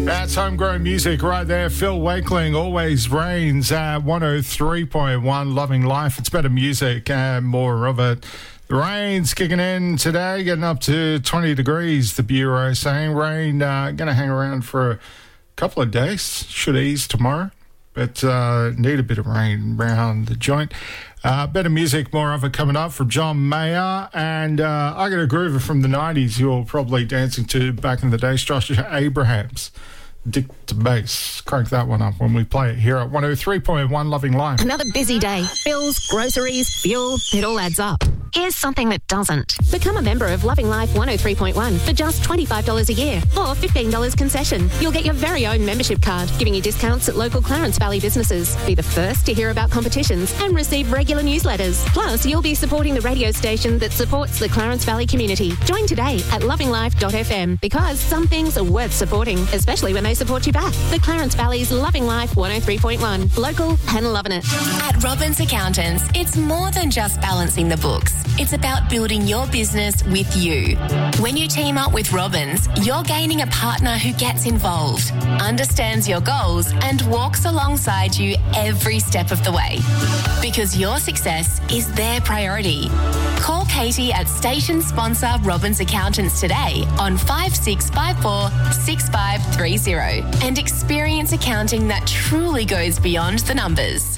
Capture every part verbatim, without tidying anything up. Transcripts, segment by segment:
That's homegrown music right there. Phil Wakeling, Always Rains at one oh three point one, Loving Life. It's better music and more of it. The rain's kicking in today, getting up to twenty degrees, the Bureau saying. Rain uh, going to hang around for a couple of days. Should ease tomorrow, but uh, need a bit of rain around the joint. Uh, better music, more of it coming up from John Mayer. And uh, I got a groover from the nineties you're probably dancing to back in the day, Joshua Abrahams. Dick to bass. Crank that one up when we play it here at one oh three point one Loving Life. Another busy day. Bills, groceries, fuel, it all adds up. Here's something that doesn't. Become a member of Loving Life one oh three point one for just twenty-five dollars a year or fifteen dollars concession. You'll get your very own membership card, giving you discounts at local Clarence Valley businesses. Be the first to hear about competitions and receive regular newsletters. Plus, you'll be supporting the radio station that supports the Clarence Valley community. Join today at loving life dot f m because some things are worth supporting, especially when they support you back. The Clarence Valley's Loving Life one oh three point one. Local and loving it. At Robbins Accountants, it's more than just balancing the books. It's about building your business with you. When you team up with Robbins, you're gaining a partner who gets involved, understands your goals, and walks alongside you every step of the way. Because your success is their priority. Call Katie at station sponsor Robbins Accountants today on five six five four, six five three zero and experience accounting that truly goes beyond the numbers.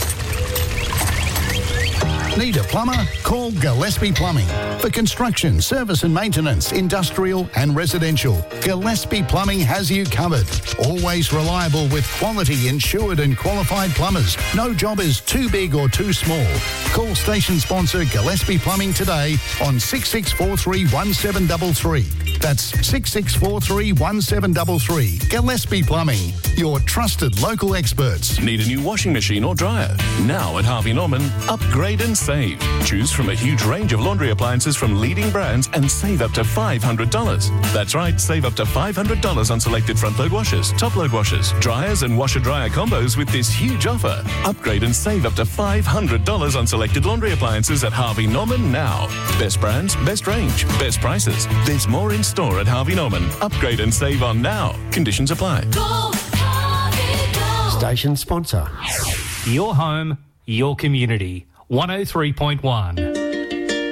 Need a plumber? Call Gillespie Plumbing. For construction, service and maintenance, industrial and residential, Gillespie Plumbing has you covered. Always reliable with quality, insured and qualified plumbers. No job is too big or too small. Call station sponsor Gillespie Plumbing today on six six four three, one seven three three. That's six six four three, one seven three three. Gillespie Plumbing, your trusted local experts. Need a new washing machine or dryer? Now at Harvey Norman, upgrade and save. Choose from a huge range of laundry appliances from leading brands and save up to five hundred dollars. That's right, save up to five hundred dollars on selected front-load washers, top-load washers, dryers and washer-dryer combos with this huge offer. Upgrade and save up to five hundred dollars on selected laundry appliances at Harvey Norman now. Best brands, best range, best prices. There's more in store at Harvey Norman. Upgrade and save on now. Conditions apply. Go, Harvey, go. Station sponsor. Your home, your community. one oh three point one.